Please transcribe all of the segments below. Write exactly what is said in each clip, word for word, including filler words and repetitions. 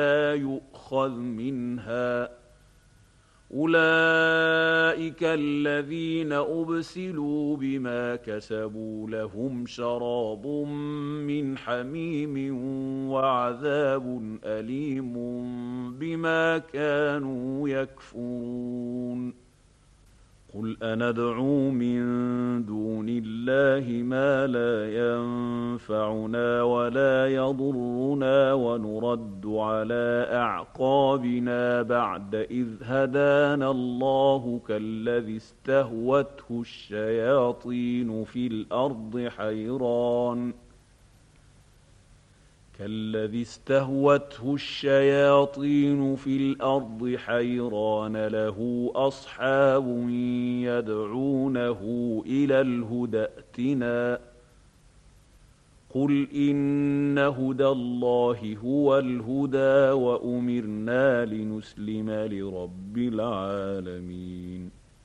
لا يؤخذ منها. أولئك الذين أبسلوا بما كسبوا لهم شراب من حميم وعذاب أليم بما كانوا يكفرون. قل أندعو من دون الله ما لا ينفعنا ولا يضرنا ونرد على أعقابنا بعد إذ هدانا الله كالذي استهوته الشياطين في الأرض حيران كالذي استهوته الشياطين في الأرض حيران له أصحاب يدعونه إلى الهدى ائتنا. قل إن هدى الله هو الهدى وأمرنا لنسلم لرب العالمين.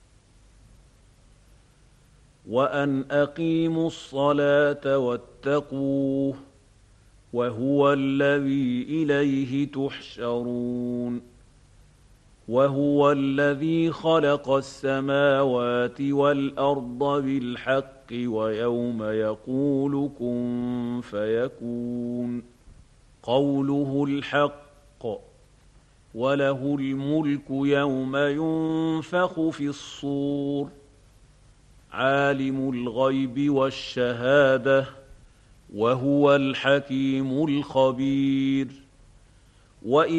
وأن أقيموا الصلاة واتقوه وهو الذي إليه تحشرون. وهو الذي خلق السماوات والأرض بالحق ويوم يقول كن فيكون قوله الحق وله الملك يوم ينفخ في الصور عالم الغيب والشهادة وهو الحكيم الخبير.